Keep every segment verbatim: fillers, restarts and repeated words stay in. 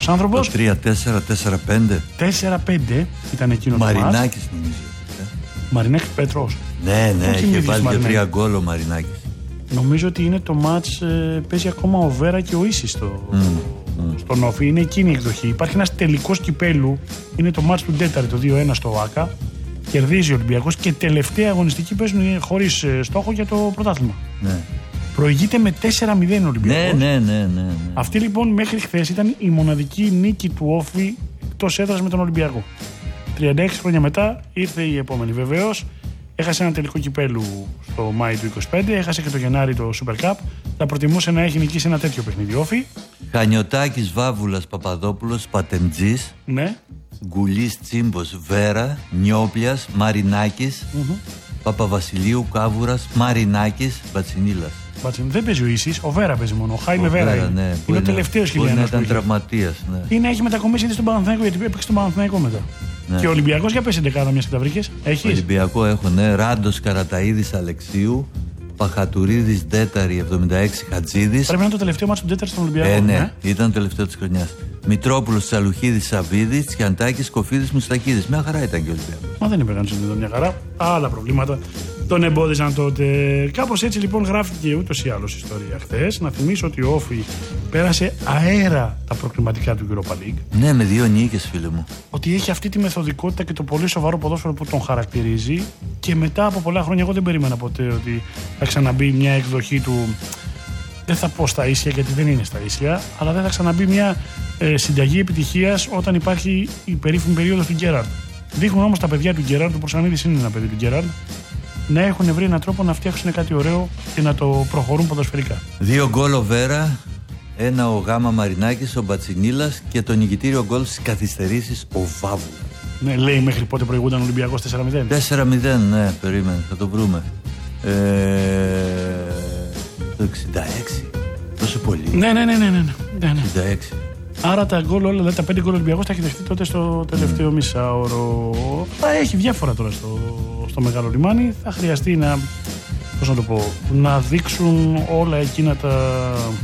αυτός άνθρωπος. Το τρία τέσσερα τέσσερα πέντε. τέσσερα πέντε ήταν εκείνο το μάτς. Μαρινάκης νομίζω. Μαρινάκης Πέτρος. Ναι, ναι, είχε βάλει και τρία γκολ ο Μαρινάκης. Νομίζω ότι είναι το μάτς, ε, παίζει ακόμα ο Βέρα και ο Ίσης στο, mm, mm. στον Όφη. Είναι εκείνη η εκδοχή. Υπάρχει ένας τελικός κυπέλου, είναι το μάτς του Ντέταρη, το δύο ένα στο ΆΚΑ. Κερδίζει ο Ολυμπιακός και τελευταία αγωνιστική παίζουν χωρίς ε, στόχο για το πρωτάθλημα. Ναι. Προηγείται με τέσσερα μηδέν ο Ολυμπιακός. Ναι, ναι, ναι, ναι, ναι. Αυτή λοιπόν μέχρι χθες ήταν η μοναδική νίκη του Όφη εκτός έδρας με τον Ολυμπιακό. τριάντα έξι χρόνια μετά ήρθε η επόμενη. Βεβαίως έχασε ένα τελικό κυπέλου στο Μάη του είκοσι πέντε, έχασε και το Γενάρη το Super Cup. Θα προτιμούσε να έχει νικήσει ένα τέτοιο παιχνίδι Όφη. Χανιωτάκης, Βάβουλας, Παπαδόπουλος, Πατεμτζής. Ναι. Γκουλής, Τσίμπος, Βέρα, Νιόπλιας, Μαρινάκης, mm-hmm. Παπαβασιλείου, Κάβουρας, Μαρινάκης, Μπατσινίλας. Δεν παίζει ο Ίσης, ο Βέρα παίζει μόνο. Ο Χάιμε Βέρα είναι. Ναι, είναι ο τελευταίος Κιλιανός. Κιλιανός. Ήταν τραυματίας. Ναι. Ή να έχει μετακομίσει ήδη στον Παναθηναϊκό, γιατί έπαιξε στον Παναθηναϊκό μετά. Ναι. Και ο Ολυμπιακός, για πες δεκάδα μιας και τα βρήκες. Έχεις. Ολυμπιακό έχω, ναι. Ράντος Καραταΐδης Αλεξίου, Παχατουρίδης Ντέταρη εβδομήντα έξι Χατζίδης. Πρέπει να είναι το τελευταίο μάτσο του Ντέταρη στον Ολυμπιακό. Ε, ναι, ναι, ήταν το τελευταίο της χρονιάς. Μητρόπουλος Τσαλουχίδης Σαββίδης, Τσιαντάκης Κοφίδης Μουστακίδης. Μια χαρά ήταν και ο Ολυμπιακός. Μα δεν υπήρχαν εδώ μια χαρά. Άλλα προβλήματα τον εμπόδισαν τότε. Κάπως έτσι λοιπόν γράφτηκε ούτως ή άλλως η ιστορία χθες. Να θυμίσω ότι ο Όφη πέρασε αέρα τα προκριματικά του Europa League. Ναι, με δύο νίκες, φίλε μου. Ότι έχει αυτή τη μεθοδικότητα και το πολύ σοβαρό ποδόσφαιρο που τον χαρακτηρίζει. Και μετά από πολλά χρόνια, εγώ δεν περίμενα ποτέ ότι θα ξαναμπεί μια εκδοχή του. Δεν θα πω στα ίσια γιατί δεν είναι στα ίσια, αλλά δεν θα ξαναμπεί μια ε, συνταγή επιτυχίας όταν υπάρχει η περίφημη περίοδος του Γκέραρντ. Δείχνουν όμως τα παιδιά του Γκέραρντ, ο Προσανίδης είναι ένα παιδί του Γκέραρντ, να έχουν βρει έναν τρόπο να φτιάξουν κάτι ωραίο και να το προχωρούν ποδοσφαιρικά. Δύο γκολ ο Βέρα, ένα ο Γάμα Μαρινάκης, ο Μπατσινίλας και το νικητήριο γκολ στις καθυστερήσεις ο Βάβουλας. Ναι, λέει μέχρι πότε προηγούνταν ο Ολυμπιακός τέσσερα μηδέν. τέσσερα μηδέν, ναι, περίμενε, θα το βρούμε. Ε, το εξήντα έξι. Τόσο πολύ. Ναι, ναι, ναι, ναι, ναι, ναι. εξήντα έξι. Άρα τα γκολ όλα, δηλαδή τα πέντε γκολ Ολυμπιακός τα έχει δεχτεί τότε στο τελευταίο mm. μισάωρο. Θα έχει διάφορα τώρα στο, στο μεγάλο λιμάνι. Θα χρειαστεί να, πώς να το πω, να δείξουν όλα εκείνα τα,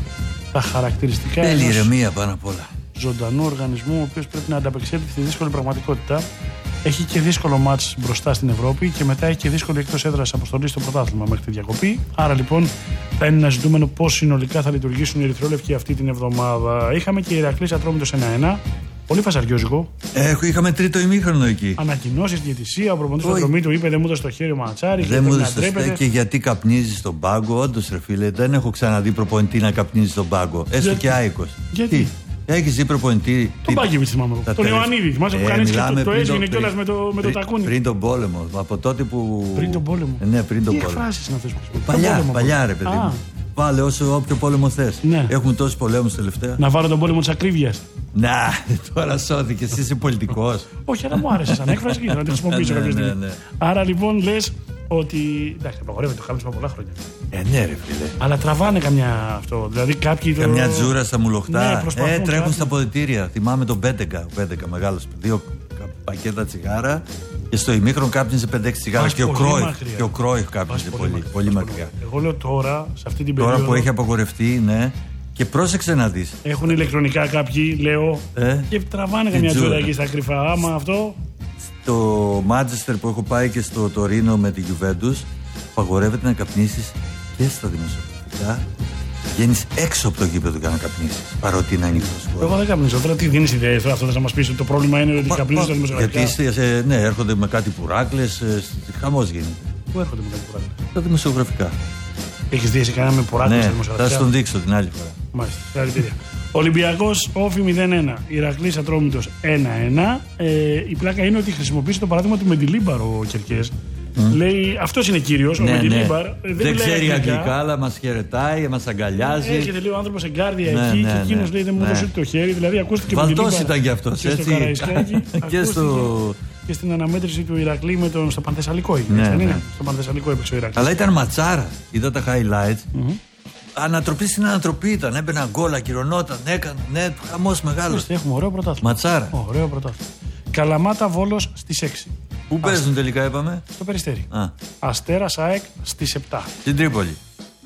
τα χαρακτηριστικά. Θέλει ηρεμία πάνω απ' όλα. Ζωντανού οργανισμού, ο οποίος πρέπει να ανταπεξέλθει στη δύσκολη πραγματικότητα. Έχει και δύσκολο μάτς μπροστά στην Ευρώπη και μετά έχει και δύσκολη εκτός έδρας αποστολή στο πρωτάθλημα μέχρι τη διακοπή. Άρα λοιπόν θα είναι ένα ζητούμενο πώς συνολικά θα λειτουργήσουν οι ερυθρόλευκοι αυτή την εβδομάδα. Είχαμε και Ηρακλής Ατρόμητος ένα ένα. Πολύ φασαριόζικο. Ε, είχαμε τρίτο ημίχρονο εκεί. Ανακοινώσεις, διαιτησία. Ο προπονητής του Ατρομήτου είπε: δεν μου έδωσε το χέρι ο Ματσάρης. Δεν μου έδωσε το χέρι. Και γιατί καπνίζει στον πάγκο. Όντως, ρε φίλε, δεν έχω ξαναδεί προπονητή να καπνίζει στον πάγκο. Έστω γιατί? Και άϊκος. Γιατί? Έχεις δει προπονητή. Τον Μπάκεβιτς θυμάμαι. Τον τελευ... Ιωαννίδη. Θυμάσαι που κάνει και το, το έσγηνε κιόλας με το, με το τακούνι. Πριν τον πόλεμο. Από τότε που. Πριν τον πόλεμο. Ναι, πριν τον Τι πόλεμο. εκφράσεις είναι αυτές που Παλιά, παλιά, ρε παιδί μου. Βάλε όσο όποιο πόλεμο θες. Ναι. Έχουμε τόσους πολέμους τελευταία. Να βάλω τον πόλεμο της ακρίβειας. Να, τώρα σώθηκε. Εσύ είσαι πολιτικός. Όχι, αλλά μου άρεσε σαν έκφραση και να τη χρησιμοποιήσω κάποια στιγμή. Άρα λοιπόν λες ότι. Εντάξει, απαγορεύεται το χάμισμα πολλά χρόνια. Ε, ναι, ρε φίλε. Αλλά τραβάνε καμιά αυτό. Δηλαδή κάποιοι. Καμιά το... τζούρα στα μουλοχτά. Ναι, ε, τρέχουν κάτι. Στα αποδυτήρια. Θυμάμαι τον Μπέντεκα. Ο Μπέντεκα, μεγάλο. Δύο πακέτα τσιγάρα. Και στο ημίχρονο κάπνιζε πέντε έξι τσιγάρα. Και ο Κρόιφ. Και ο Κρόιφ κάπνιζε πολύ, πολύ, πολύ μακριά. Εγώ λέω τώρα, σε αυτή την περίοδο. Τώρα που έχει απαγορευτεί, ναι. Και πρόσεξε να δεις. Έχουν ηλεκτρονικά κάποιοι, λέω. Ε? Και τραβάνε καμιά τζούρα εκεί στα κρυφά. Άμα αυτό. Στο Μάντζεστερ που έχω πάει και στο Τωρίνο με τη Γιουβέντους, απαγορεύεται να καπνίσεις και στα δημοσιογραφικά. Βγαίνεις έξω από το γήπεδο για να καπνίσεις. Παρότι είναι ανοιχτό χώρο. Εγώ δεν καπνίζω. Τώρα τι δίνεις ιδέες τώρα, αυτό θα μας πεις ότι το πρόβλημα είναι ότι καπνίζεις στα δημοσιογραφικά. Γιατί είστε, ναι, έρχονται με κάτι πουράκλες, χαμός γίνεται. Πού έρχονται με κάτι πουράκλες? Στα δημοσιογραφικά. Έχεις δει εσύ κανένα με πουράκλες, ναι, στα δημοσιογραφικά? Θα σου τον δείξω την άλλη φορά. Μάλιστα. Συγχαρητήρια. Ολυμπιακός Όφη μηδέν ένα. Ηρακλής Ατρόμητος ένα ένα. Ε, η πλάκα είναι ότι χρησιμοποίησε το παράδειγμα του Μεντιλίμπαρ ο Κερκές. Mm. Λέει αυτός είναι κύριος, ναι, ο Μεντιλίμπαρ. Ναι. Δεν, δεν ξέρει αγγλικά, αλλά μας χαιρετάει, μας αγκαλιάζει. Έρχεται λέει ο άνθρωπος εγκάρδια ναι, εκεί ναι, και εκείνος ναι, λέει δεν μου έδωσε ναι. το χέρι. Δηλαδή ακούστηκε Βαλτός ήταν κι αυτός. Και στο Καραϊσκάκι. Και στο. Και στην αναμέτρηση του Ηρακλή με τον, στο Πανθεσσαλικό. Ναι, ναι. Είναι. Στο Πανθεσσαλικό έπαιξε ο Ηρακλής. Αλλά ήταν ματσάρα. Είδα τα highlights. Mm-hmm. Ανατροπή στην ανατροπή ήταν. Έμπαιναν γκολ, ακυρωνόταν, έκανε. Ναι, χαμός μεγάλος. Έχουμε ωραίο πρωτάθλημα. Ματσάρα. Ωραίο πρωτάθλημα. Καλαμάτα Βόλος στις έξι. Πού παίζουν τελικά, είπαμε? Στο Περιστέρι. Α. Αστέρας ΑΕΚ στις επτά. Στην Τρίπολη.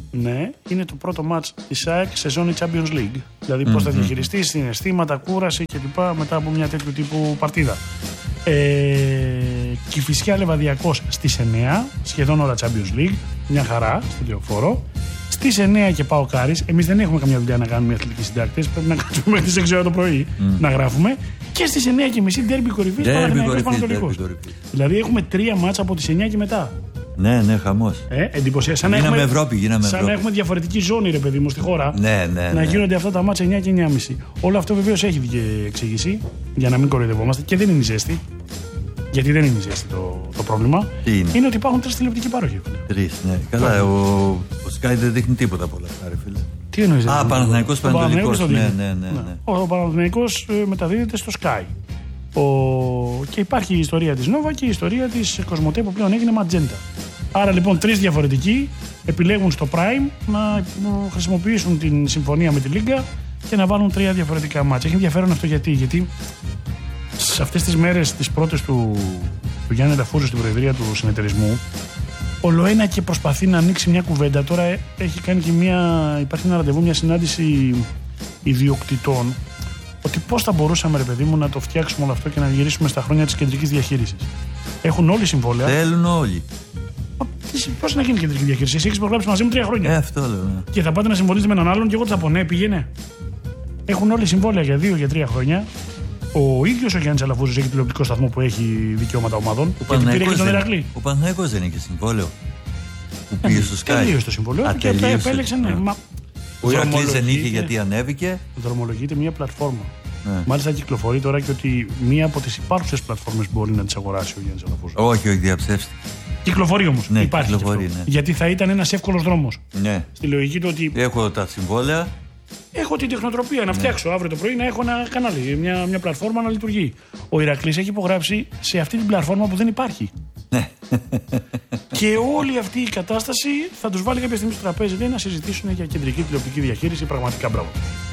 Ναι, είναι το πρώτο μάτς της ΑΕΚ σε ζώνη Champions League. Δηλαδή πώς mm-hmm. θα διαχειριστείς συναισθήματα, κούραση κλπ. Μετά από μια τέτοιου τύπου παρτίδα. Ε, Κηφισιά Λεβαδιακός στις εννιά, σχεδόν όλα Champions League. Μια χαρά στο Λεωφόρο. Στις εννιά και πάω Κάρις. Εμείς δεν έχουμε καμιά δουλειά να κάνουμε αθλητικοί συντάκτες. Πρέπει να κάτσουμε μέχρι τις έξι ώρα το πρωί mm. να γράφουμε. Και στις εννιά και μισή ντέρμπι κορυφής Παναθηναϊκός Πανατολικός. Δηλαδή έχουμε τρία μάτσα από τις εννιά και μετά. Ναι, ναι, χαμός. Ε, εντυπωσιακά. Σαν, γίναμε έχουμε, Ευρώπη, γίναμε σαν Ευρώπη. να έχουμε διαφορετική ζώνη, ρε παιδί μου, στη χώρα. Ναι, ναι, να ναι. γίνονται αυτά τα μάτσα εννιά και εννιά και μισή. Όλο αυτό βεβαίως έχει και εξήγηση, για να μην κοροϊδευόμαστε, και δεν είναι η ζέστη. Γιατί δεν είναι η ζέστη το, το πρόβλημα. Τι είναι? Είναι ότι υπάρχουν τρεις τηλεοπτικοί πάροχοι. Τρεις, ναι. Καλά, ο, ο Sky δεν δείχνει τίποτα από όλα αυτά, ρε φίλε. Τι εννοείς? Α, Παναθηναϊκός Πανατολικός. Ναι, ναι, ναι, ναι. ναι. Ο Παναθηναϊκός μεταδίδεται στο Sky. Ο... Και υπάρχει η ιστορία της Nova και η ιστορία της Κοσμοτέ που πλέον έγινε Magenta. Άρα λοιπόν τρεις διαφορετικοί επιλέγουν στο Prime να χρησιμοποιήσουν την συμφωνία με τη Λίγκα και να βάλουν τρία διαφορετικά μάτια. Έχει ενδιαφέρον αυτό γιατί, γιατί σε αυτές τις μέρες τις πρώτες του, του Γιάννη Λαφούζου στην προεδρία του συνεταιρισμού, ολοένα και προσπαθεί να ανοίξει μια κουβέντα. Τώρα έχει κάνει και μια, υπάρχει ένα ραντεβού, μια συνάντηση ιδιοκτητών, ότι πώς θα μπορούσαμε, ρε παιδί μου, να το φτιάξουμε όλο αυτό και να γυρίσουμε στα χρόνια της κεντρικής διαχείρισης. Έχουν όλοι συμβόλαια. Θέλουν όλοι. Πώς να γίνει κεντρική διαχείριση? Εσύ έχεις προγράψει μαζί μου τρία χρόνια. Ε, αυτό λέω. Ναι. Και θα πάτε να συμφωνήσετε με έναν άλλον και εγώ θα πω ναι, πήγαινε. Έχουν όλοι συμβόλαια για δύο για τρία χρόνια. Ο ίδιος ο Γιάννης Αλαφούζος έχει τηλεοπτικό σταθμό που έχει δικαιώματα ομάδων. Ο Παναθηναϊκός δεν είχε συμβόλαιο. Που πήγε στο Sky. Τελείωσε το συμβόλαιο και επέλεξε ναι. Μα... Ο Ηρακλής δεν είχε γιατί ανέβηκε. Δρομολογείται μια πλατφόρμα. Ναι. Μάλιστα κυκλοφορεί τώρα και ότι μία από τις υπάρχουσες πλατφόρμες μπορεί να τις αγοράσει ο Γιάννης Αλαφούζος. Όχι, όχι, διαψεύστηκε. Κυκλοφορεί όμως. Ναι, υπάρχει κυκλοφορεί, ναι. Γιατί θα ήταν ένας εύκολος δρόμος. Ναι. Στη λογική του ότι. Έχω τα συμβόλαια. Έχω την τεχνοτροπία να φτιάξω ναι. αύριο το πρωί να έχω ένα κανάλι, μια, μια πλατφόρμα να λειτουργεί. Ο Ηρακλής έχει υπογράψει σε αυτή την πλατφόρμα που δεν υπάρχει. Ναι. Και όλη αυτή η κατάσταση θα τους βάλει κάποια στιγμή στο τραπέζι λέει, να συζητήσουν για κεντρική τηλεοπτική διαχείριση. Πραγματικά μπράβο.